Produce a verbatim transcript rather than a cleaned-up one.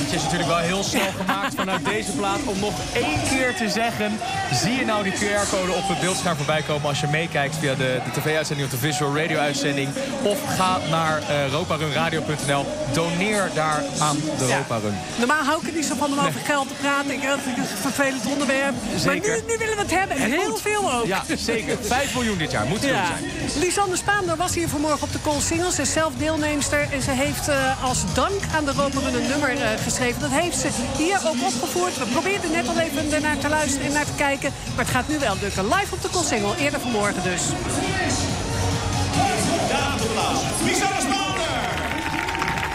bruggetje is natuurlijk wel heel snel gemaakt vanuit deze plaat. Om nog één keer te zeggen, zie je nou die Q R-code op het beeldscherm voorbij komen als je meekijkt via de, de tv-uitzending of de visual radio-uitzending. Of ga naar uh, roparunradio punt n l. Doneer daar aan de ja. Roparun. Normaal hou ik er niet zo van om over nee. geld te praten. Ik heb het een vervelend onderwerp. Zeker. Maar nu, nu willen we het hebben. En heel goed. Veel ook. Ja, zeker. Vijf miljoen dit jaar. Moet het ja. zijn. Lisanne Spaander was hier vanmorgen op de Call Singles. Ze is zelf deelnemster. En ze heeft uh, als dank aan de Roparun een nummer uh, geschreven. Dat heeft ze hier ook opgevoerd. We probeerden net al even ernaar te luisteren en naar te kijken. Maar het gaat nu wel lukken. Live op de Call Single. Eerder vanmorgen dus. Lisanne Spaander.